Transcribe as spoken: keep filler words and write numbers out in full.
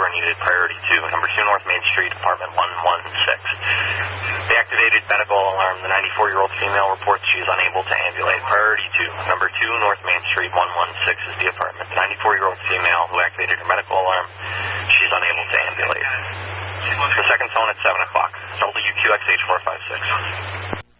are needed. Priority two, number two North Main Street, apartment one one six. The activated medical alarm. The ninety-four-year-old female reports she is unable to ambulate. Priority two, number two North Main Street, one one six is the apartment. The ninety-four-year-old female who activated her medical alarm, she's unable to ambulate. The second phone at seven o'clock. W Q X H four five six.